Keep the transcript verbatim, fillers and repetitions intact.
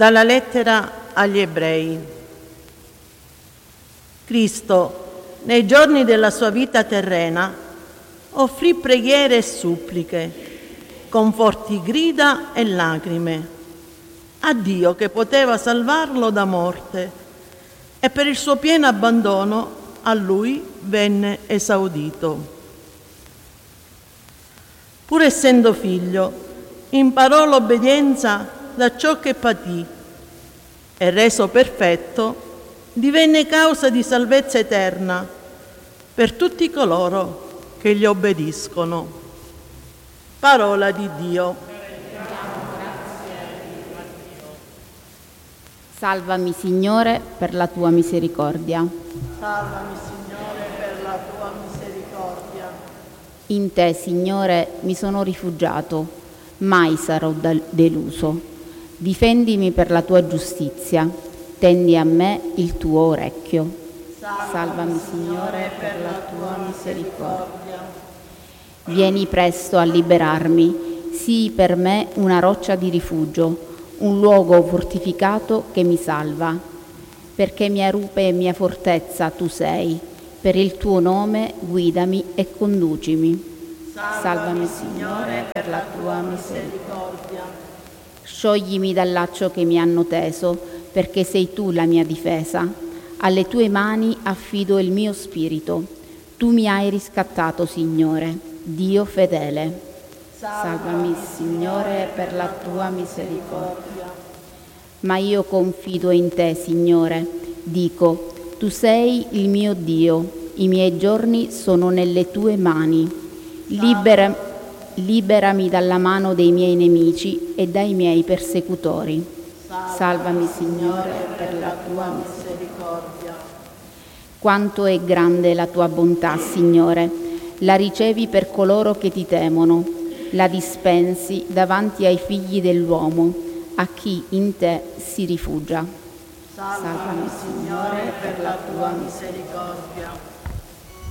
Dalla lettera agli Ebrei. Cristo, nei giorni della sua vita terrena, offrì preghiere e suppliche, con forti grida e lacrime, a Dio che poteva salvarlo da morte, e per il suo pieno abbandono a Lui venne esaudito. Pur essendo figlio, imparò l'obbedienza da ciò che patì e, reso perfetto, divenne causa di salvezza eterna per tutti coloro che gli obbediscono. Parola di Dio. Salvami, Signore, per la tua misericordia. Salvami, Signore, per la tua misericordia. In te, Signore, mi sono rifugiato, mai sarò deluso. Difendimi per la tua giustizia, tendi a me il tuo orecchio. Salvami, Signore, per la tua misericordia. Vieni presto a liberarmi, sii per me una roccia di rifugio, un luogo fortificato che mi salva. Perché mia rupe e mia fortezza tu sei, per il tuo nome guidami e conducimi. Salvami, Signore, per la tua misericordia. Scioglimi dal laccio che mi hanno teso, perché sei tu la mia difesa. Alle tue mani affido il mio spirito. Tu mi hai riscattato, Signore, Dio fedele. Salvami, Signore, per la tua misericordia. Ma io confido in te, Signore. Dico, tu sei il mio Dio, i miei giorni sono nelle tue mani. Libera Liberami dalla mano dei miei nemici e dai miei persecutori. Salvami, Signore, per la tua misericordia. Quanto è grande la tua bontà, Signore. La ricevi per coloro che ti temono. La dispensi davanti ai figli dell'uomo, a chi in te si rifugia. Salvami, Signore, per la tua misericordia.